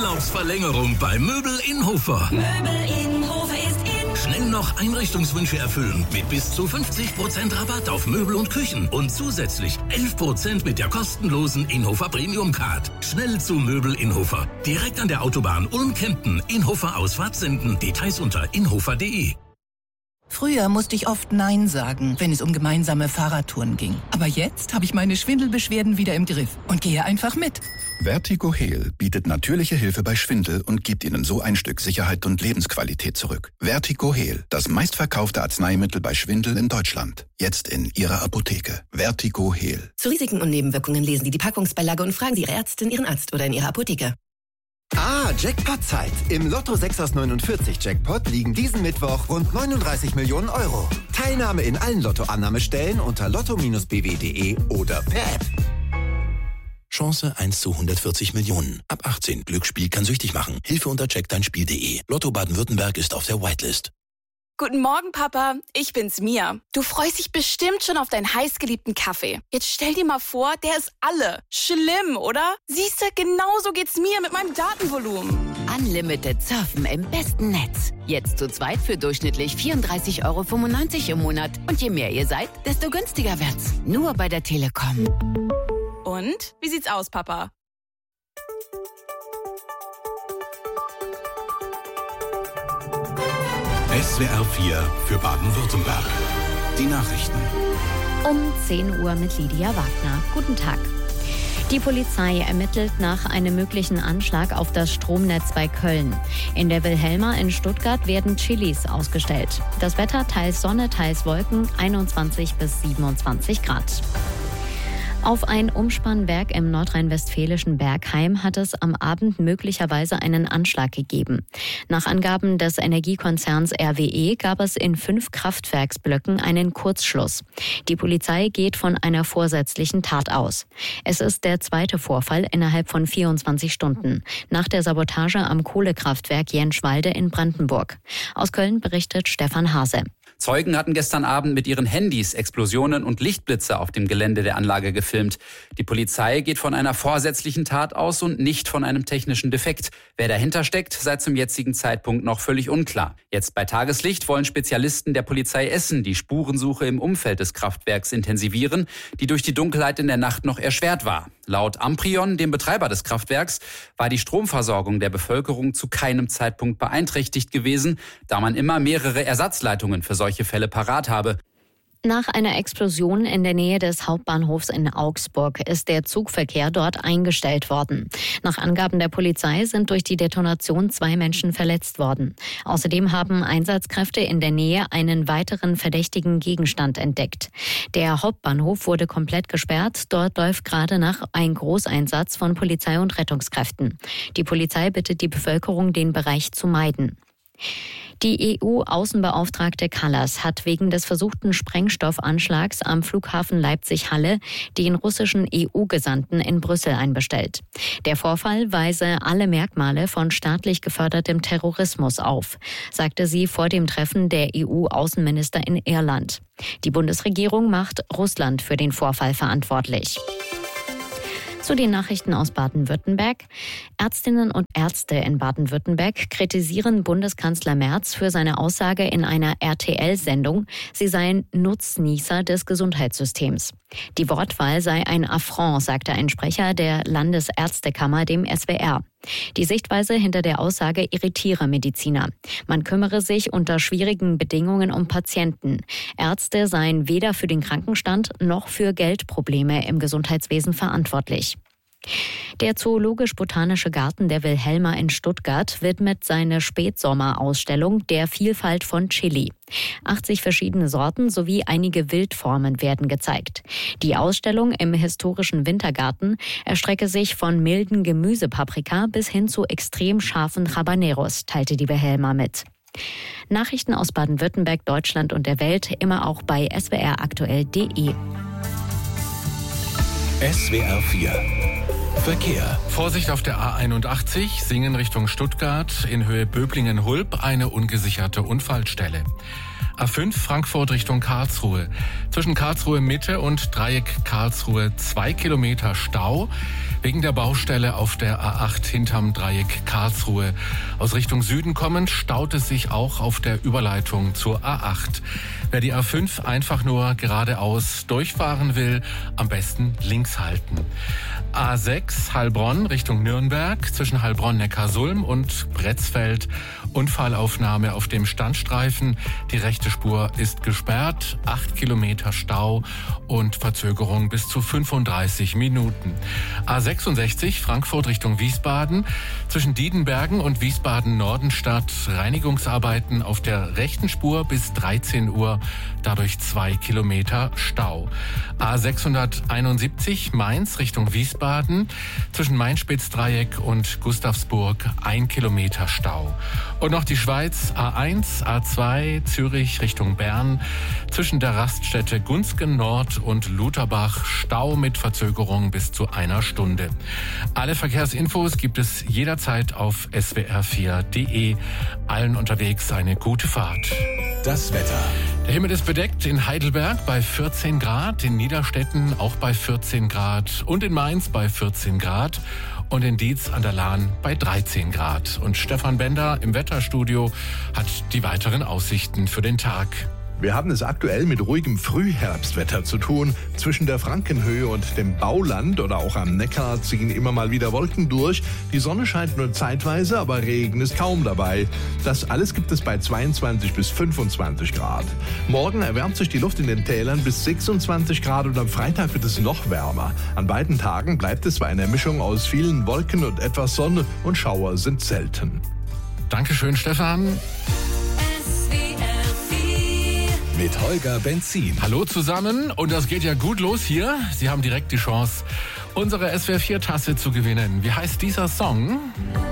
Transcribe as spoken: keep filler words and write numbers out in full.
Urlaubsverlängerung bei Möbel in Hofer. Möbel in Hofer ist in. Schnell noch Einrichtungswünsche erfüllen mit bis zu fünfzig Prozent Rabatt auf Möbel und Küchen und zusätzlich elf Prozent mit der kostenlosen Inhofer Premium Card. Schnell zu Möbel in Hofer. Direkt an der Autobahn Ulm-Kempten. Inhofer Ausfahrt senden. Details unter inhofer punkt de. Früher musste ich oft Nein sagen, wenn es um gemeinsame Fahrradtouren ging. Aber jetzt habe ich meine Schwindelbeschwerden wieder im Griff und gehe einfach mit. Vertigo Heal bietet natürliche Hilfe bei Schwindel und gibt Ihnen so ein Stück Sicherheit und Lebensqualität zurück. Vertigo Heal, das meistverkaufte Arzneimittel bei Schwindel in Deutschland. Jetzt in Ihrer Apotheke. Vertigo Heal. Zu Risiken und Nebenwirkungen lesen Sie die Packungsbeilage und fragen Sie Ihre Ärztin, Ihren Arzt oder in Ihrer Apotheke. Ah, Jackpot-Zeit. Im Lotto sechs aus neunundvierzig Jackpot liegen diesen Mittwoch rund neununddreißig Millionen Euro. Teilnahme in allen Lottoannahmestellen unter lotto Bindestrich b w punkt de oder per App. Chance eins zu hundertvierzig Millionen. Ab achtzehn. Glücksspiel kann süchtig machen. Hilfe unter check dein spiel punkt de. Lotto Baden-Württemberg ist auf der Whitelist. Guten Morgen, Papa. Ich bin's, Mia. Du freust dich bestimmt schon auf deinen heißgeliebten Kaffee. Jetzt stell dir mal vor, der ist alle. Schlimm, oder? Siehste, genauso geht's mir mit meinem Datenvolumen. Unlimited Surfen im besten Netz. Jetzt zu zweit für durchschnittlich vierunddreißig Euro fünfundneunzig im Monat. Und je mehr ihr seid, desto günstiger wird's. Nur bei der Telekom. Und? Wie sieht's aus, Papa? S W R vier für Baden-Württemberg. Die Nachrichten. Um zehn Uhr mit Lydia Wagner. Guten Tag. Die Polizei ermittelt nach einem möglichen Anschlag auf das Stromnetz bei Köln. In der Wilhelma in Stuttgart werden Chilis ausgestellt. Das Wetter teils Sonne, teils Wolken, einundzwanzig bis siebenundzwanzig Grad. Auf ein Umspannwerk im nordrhein-westfälischen Bergheim hat es am Abend möglicherweise einen Anschlag gegeben. Nach Angaben des Energiekonzerns R W E gab es in fünf Kraftwerksblöcken einen Kurzschluss. Die Polizei geht von einer vorsätzlichen Tat aus. Es ist der zweite Vorfall innerhalb von vierundzwanzig Stunden, nach der Sabotage am Kohlekraftwerk Jenschwalde in Brandenburg. Aus Köln berichtet Stefan Hase. Zeugen hatten gestern Abend mit ihren Handys Explosionen und Lichtblitze auf dem Gelände der Anlage gefilmt. Die Polizei geht von einer vorsätzlichen Tat aus und nicht von einem technischen Defekt. Wer dahinter steckt, sei zum jetzigen Zeitpunkt noch völlig unklar. Jetzt bei Tageslicht wollen Spezialisten der Polizei Essen die Spurensuche im Umfeld des Kraftwerks intensivieren, die durch die Dunkelheit in der Nacht noch erschwert war. Laut Amprion, dem Betreiber des Kraftwerks, war die Stromversorgung der Bevölkerung zu keinem Zeitpunkt beeinträchtigt gewesen, da man immer mehrere Ersatzleitungen für solche Fälle parat habe. Nach einer Explosion in der Nähe des Hauptbahnhofs in Augsburg ist der Zugverkehr dort eingestellt worden. Nach Angaben der Polizei sind durch die Detonation zwei Menschen verletzt worden. Außerdem haben Einsatzkräfte in der Nähe einen weiteren verdächtigen Gegenstand entdeckt. Der Hauptbahnhof wurde komplett gesperrt. Dort läuft gerade nach ein Großeinsatz von Polizei und Rettungskräften. Die Polizei bittet die Bevölkerung, den Bereich zu meiden. Die E U-Außenbeauftragte Kallas hat wegen des versuchten Sprengstoffanschlags am Flughafen Leipzig-Halle den russischen E U-Gesandten in Brüssel einbestellt. Der Vorfall weise alle Merkmale von staatlich gefördertem Terrorismus auf, sagte sie vor dem Treffen der E U-Außenminister in Irland. Die Bundesregierung macht Russland für den Vorfall verantwortlich. Zu den Nachrichten aus Baden-Württemberg. Ärztinnen und Ärzte in Baden-Württemberg kritisieren Bundeskanzler Merz für seine Aussage in einer R T L-Sendung, sie seien Nutznießer des Gesundheitssystems. Die Wortwahl sei ein Affront, sagte ein Sprecher der Landesärztekammer dem S W R. Die Sichtweise hinter der Aussage irritiere Mediziner. Man kümmere sich unter schwierigen Bedingungen um Patienten. Ärzte seien weder für den Krankenstand noch für Geldprobleme im Gesundheitswesen verantwortlich. Der Zoologisch-Botanische Garten der Wilhelma in Stuttgart widmet seine Spätsommerausstellung der Vielfalt von Chili. achtzig verschiedene Sorten sowie einige Wildformen werden gezeigt. Die Ausstellung im historischen Wintergarten erstrecke sich von milden Gemüsepaprika bis hin zu extrem scharfen Habaneros, teilte die Wilhelma mit. Nachrichten aus Baden-Württemberg, Deutschland und der Welt immer auch bei s w r aktuell punkt de. S W R vier Verkehr. Vorsicht auf der A einundachtzig, Singen Richtung Stuttgart, in Höhe Böblingen-Hulb, eine ungesicherte Unfallstelle. A fünf Frankfurt Richtung Karlsruhe. Zwischen Karlsruhe Mitte und Dreieck Karlsruhe zwei Kilometer Stau. wegen der Baustelle auf der A acht hinterm Dreieck Karlsruhe. Aus Richtung Süden kommend staut es sich auch auf der Überleitung zur A acht. Wer die A fünf einfach nur geradeaus durchfahren will, am besten links halten. A sechs Heilbronn Richtung Nürnberg zwischen Heilbronn-Neckarsulm und Bretzfeld. Unfallaufnahme auf dem Standstreifen. Die rechte Spur ist gesperrt. Acht Kilometer Stau und Verzögerung bis zu fünfunddreißig Minuten. A sechsundsechzig Frankfurt Richtung Wiesbaden. Zwischen Diedenbergen und Wiesbaden-Nordenstadt Reinigungsarbeiten auf der rechten Spur bis dreizehn Uhr. Dadurch zwei Kilometer Stau. A sechshunderteinundsiebzig Mainz Richtung Wiesbaden. Zwischen Main-Spitz-Dreieck und Gustavsburg ein Kilometer Stau. Und noch die Schweiz, A eins, A zwei, Zürich Richtung Bern. Zwischen der Raststätte Gunzgen Nord und Lutherbach Stau mit Verzögerung bis zu einer Stunde. Alle Verkehrsinfos gibt es jederzeit auf s w r vier punkt d e. Allen unterwegs eine gute Fahrt. Das Wetter. Der Himmel ist bedeckt in Heidelberg bei vierzehn Grad, in Niederstetten auch bei vierzehn Grad und in Mainz bei vierzehn Grad und in Dietz an der Lahn bei dreizehn Grad. Und Stefan Bender im Wetterstudio hat die weiteren Aussichten für den Tag. Wir haben es aktuell mit ruhigem Frühherbstwetter zu tun. Zwischen der Frankenhöhe und dem Bauland oder auch am Neckar ziehen immer mal wieder Wolken durch. Die Sonne scheint nur zeitweise, aber Regen ist kaum dabei. Das alles gibt es bei zweiundzwanzig bis fünfundzwanzig Grad. Morgen erwärmt sich die Luft in den Tälern bis sechsundzwanzig Grad und am Freitag wird es noch wärmer. An beiden Tagen bleibt es bei einer Mischung aus vielen Wolken und etwas Sonne und Schauer sind selten. Dankeschön, Stefan. Mit Holger Benzin. Hallo zusammen und das geht ja gut los hier. Sie haben direkt die Chance, unsere S W R vier Tasse zu gewinnen. Wie heißt dieser Song?